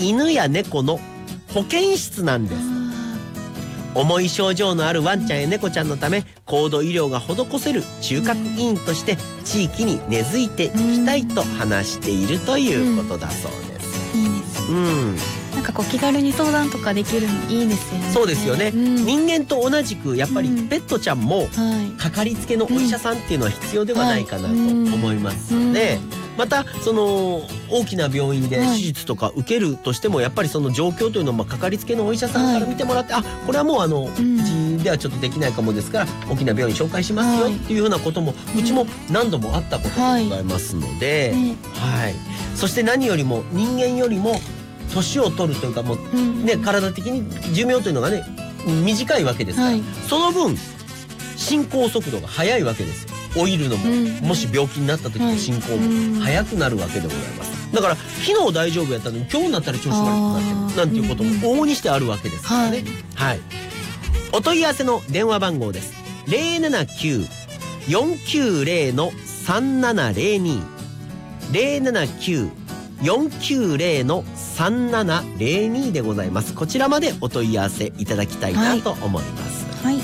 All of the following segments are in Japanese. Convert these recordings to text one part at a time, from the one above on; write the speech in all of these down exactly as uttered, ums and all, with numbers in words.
犬や猫の保健室なんです。重い症状のあるワンちゃんや猫ちゃんのため高度医療が施せる中核医院として地域に根付いていきたいと話しているということだそうです。 いいですね。 うん、 なんかこう気軽に相談とかできるのいいですよね。 そうですよね、うん、人間と同じくやっぱりペットちゃんもかかりつけのお医者さんっていうのは必要ではないかなと思いますので、またその大きな病院で手術とか受けるとしてもやっぱりその状況というのをまあかかりつけのお医者さんから見てもらって、あ、これはもうあのうちではちょっとできないかもですから大きな病院紹介しますよっていうようなこともうちも何度もあったことでございますので、はい、そして何よりも人間よりも年を取るというかもうね、体的に寿命というのがね短いわけですから、その分進行速度が速いわけですよ。老いるのも、うん、もし病気になった時の進行も早くなるわけでございます。だから昨日大丈夫やったのに今日になったら調子悪くなってるなんていうことも往々にしてあるわけですからね、はいはい、お問い合わせの電話番号です。 ゼロななきゅう よんきゅうゼロ さんななゼロに ゼロななきゅう よんきゅうゼロ さんななゼロに でございます。こちらまでお問い合わせいただきたいなと思います、はいはい、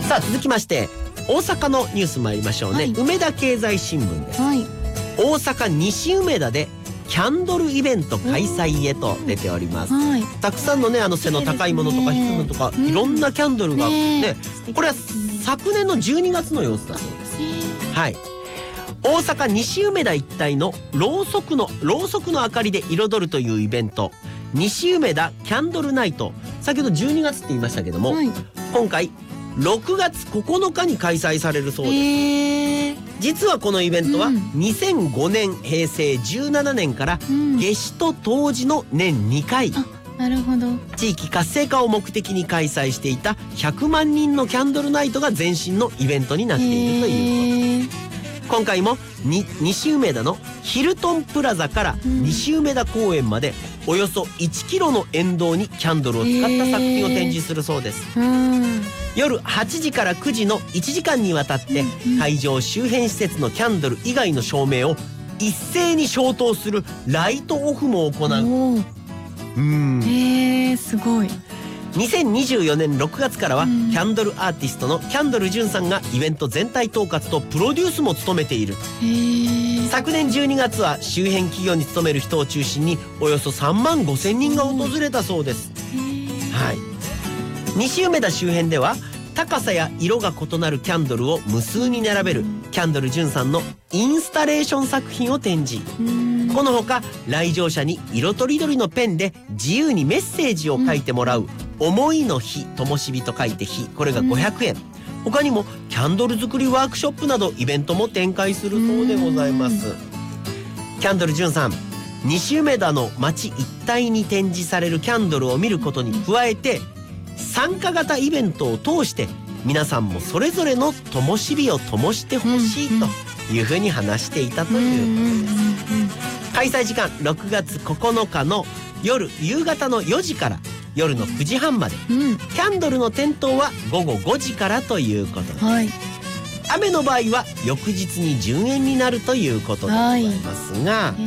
さあ続きまして大阪のニュース参りましょうね、はい、梅田経済新聞です、はい、大阪西梅田でキャンドルイベント開催へと出ております、はい、たくさんのねあの背の高いものとか低いものとか、うん、いろんなキャンドルが、ねね、これは昨年のじゅうにがつの様子だそうです、はい、大阪西梅田一帯のろうそくのろうそくの明かりで彩るというイベント、西梅田キャンドルナイト、先ほどじゅうにがつって言いましたけども、はい、今回ろくがつここのかに開催されるそうです、えー、実はこのイベントはにせんごねん、うん、へいせいじゅうななねんから夏至と冬至の年にかい、 なるほど、 地域活性化を目的に開催していたひゃくまんにんのキャンドルナイトが前身のイベントになっているということです。今回もに西梅田のヒルトンプラザから西梅田公園までおよそいちキロの沿道にキャンドルを使った作品を展示するそうです。夜はちじからくじのいちじかんにわたって会場周辺施設のキャンドル以外の照明を一斉に消灯するライトオフも行う。うん、 へー、すごい。 にせんにじゅうよねんろくがつからはキャンドルアーティストのキャンドル・ジュンさんがイベント全体統括とプロデュースも務めている。昨年じゅうにがつは周辺企業に勤める人を中心におよそさんまんごせんにんが訪れたそうです。はい、西梅田周辺では高さや色が異なるキャンドルを無数に並べるキャンドル・ジュンさんのインスタレーション作品を展示。このほか来場者に色とりどりのペンで自由にメッセージを書いてもらう思いの火、灯火と書いて火、これがごひゃくえん、他にもキャンドル作りワークショップなどイベントも展開するそうでございます。キャンドル・ジュンさん、西梅田の街一帯に展示されるキャンドルを見ることに加えて参加型イベントを通して皆さんもそれぞれの灯火を灯してほしいというふうに話していたということです。開催時間ろくがつここのかの夜夕方のよじから夜のくじはんまで、うん、キャンドルの点灯はごごごじからということです、はい、雨の場合は翌日に順延になるということでございますが、はい、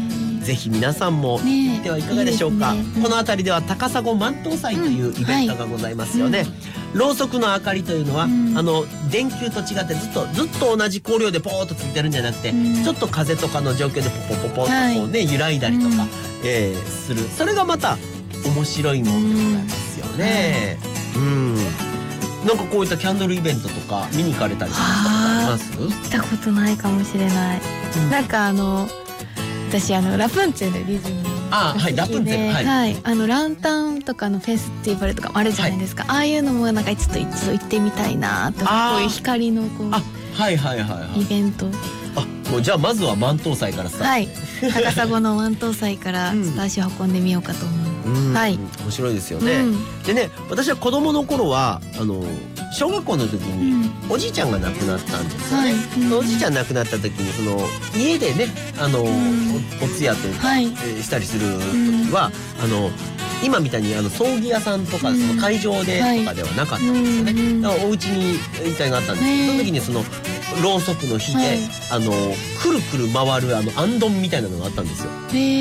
ぜひ皆さんも行ってはいかがでしょうか、ねいいですね、この辺りでは高砂万灯祭というイベントがございますよね、うんはいうん、ろうそくの明かりというのは、うん、あの電球と違ってずっとずっと同じ光量でポーっとついてるんじゃなくて、うん、ちょっと風とかの状況でポポポポっとこうね、はい、揺らいだりとか、うんえー、する、それがまた面白いものでございますよね、うん、うん、なんかこういったキャンドルイベントとか見に行かれたりとかあります？ 行ったことないかもしれない、うん、なんかあの私あのラプンツェルディズニーあはいラプンツェルはい、 はい、あのランタンとかのフェスティバルとかあるじゃないですか、はい、ああいうのもなんかちょっと一度行ってみたいなと、こういう光のこうあはいはいはいはいイベント、 あもうじゃあまずは万灯祭からスタート、 はい高砂の万灯祭からちょっと足を運んでみようかと思う、うん、はい面白いですよね、うん、でね私は子供の頃はあの小学校の時におじいちゃんが亡くなったんですよね、はいうん、おじいちゃん亡くなった時にその家でねあの、うん、お, お通夜というか、はい、えー、したりする時は、うん、あの今みたいにあの葬儀屋さんとか、うん、その会場でとかではなかったんですよね、はい、だからお家に遺体があったんですけど、その時にそのろうそくの火で、はい、あのくるくる回るあのあんどんみたいなのがあったんですよ。